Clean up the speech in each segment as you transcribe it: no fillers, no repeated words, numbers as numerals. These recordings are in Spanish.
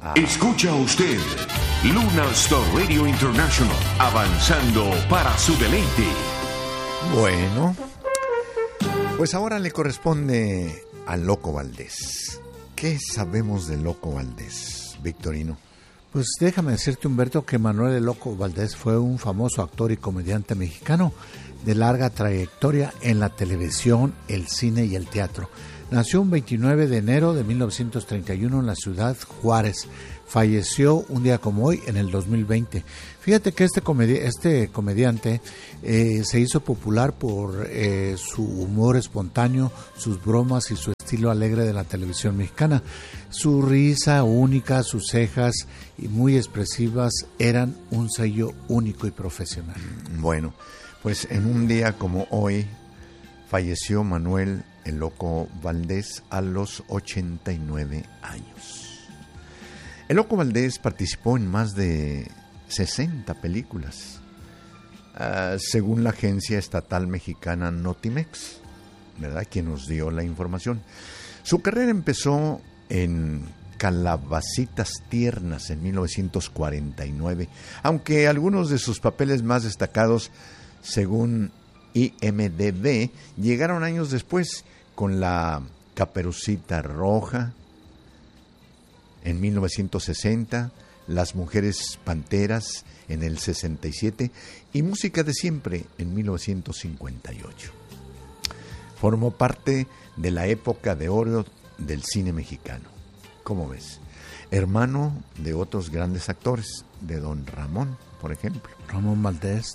Escucha usted Luna Star Radio International, avanzando para su deleite. Bueno, pues ahora le corresponde a Loco Valdés. ¿Qué sabemos de Loco Valdés, Victorino? Pues déjame decirte, Humberto, que Manuel el Loco Valdés fue un famoso actor y comediante mexicano de larga trayectoria en la televisión, el cine y el teatro. Nació un 29 de enero de 1931 en la ciudad Juárez. Falleció un día como hoy, en el 2020. Fíjate que este comediante se hizo popular por su humor espontáneo, sus bromas y su estilo alegre de la televisión mexicana. Su risa única, sus cejas y muy expresivas eran un sello único y profesional. Bueno, pues en un día como hoy falleció Manuel el Loco Valdés a los 89 años. El Loco Valdés participó en más de 60 películas, según la agencia estatal mexicana Notimex, ¿verdad?, quien nos dio la información. Su carrera empezó en Calabacitas Tiernas en 1949, aunque algunos de sus papeles más destacados, según IMDb, llegaron años después, con la Caperucita Roja en 1960, Las Mujeres Panteras en el 67 y Música de Siempre en 1958. Formó parte de la época de oro del cine mexicano. ¿Cómo ves? Hermano de otros grandes actores, de Don Ramón, por ejemplo. Ramón Valdés,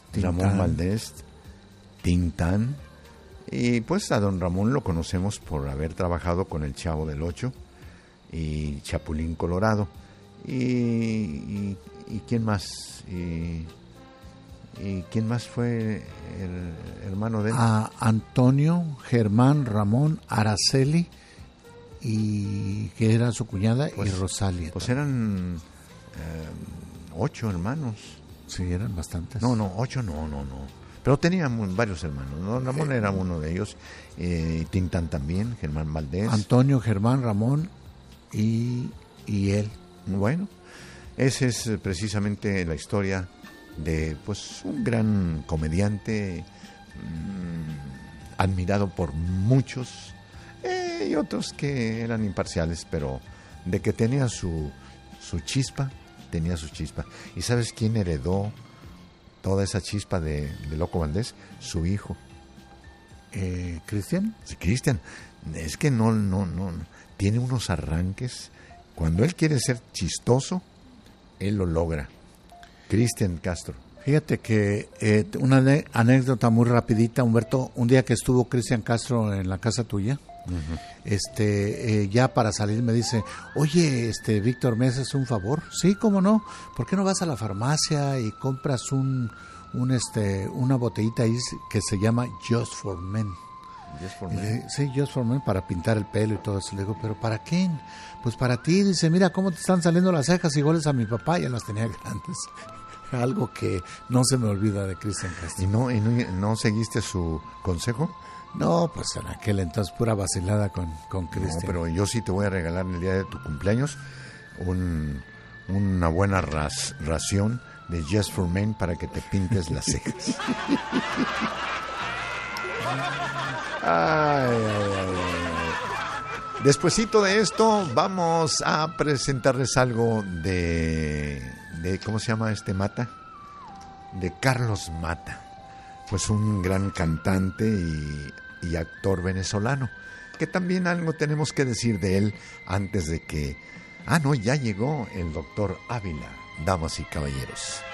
Tintán. Y pues a Don Ramón lo conocemos por haber trabajado con El Chavo del Ocho y Chapulín Colorado. ¿Y quién más? ¿Y quién más fue el hermano de él? Antonio, Germán, Ramón, Araceli, y que era su cuñada, pues, y Rosalia. Pues eran 8 hermanos. Sí, eran bastantes. No, 8 no. Pero teníamos varios hermanos, ¿no? Ramón era uno de ellos, Tintán también, Germán Valdés. Antonio, Germán, Ramón y él. Bueno, esa es precisamente la historia de pues un gran comediante, admirado por muchos, y otros que eran imparciales, pero de que tenía su chispa, ¿Y sabes quién heredó toda esa chispa de Loco Valdés? Su hijo. ¿Cristian? Sí, Cristian. Es que no, tiene unos arranques. Cuando él quiere ser chistoso, él lo logra. Cristian Castro. Fíjate que una anécdota muy rapidita, Humberto. Un día que estuvo Cristian Castro en la casa tuya, ya para salir me dice: oye, Víctor, ¿me haces un favor? Sí, ¿cómo no? ¿Por qué no vas a la farmacia y compras una botellita ahí que se llama Just for Men? Just for Men. Sí, Just for Men, para pintar el pelo y todo eso. Le digo, ¿pero para qué? Pues para ti. Dice, mira cómo te están saliendo las cejas iguales a mi papá, ya las tenía grandes. Algo que no se me olvida de Cristian Castro. ¿Y no seguiste su consejo? No, pues en aquel entonces pura vacilada con Cristian. No, pero yo sí te voy a regalar en el día de tu cumpleaños una buena ración de Just for Men para que te pintes las cejas. Ay. Despuesito de esto vamos a presentarles algo de ¿cómo se llama Mata? De Carlos Mata. Pues un gran cantante y actor venezolano, que también algo tenemos que decir de él antes de que... ya llegó el doctor Ávila, damas y caballeros.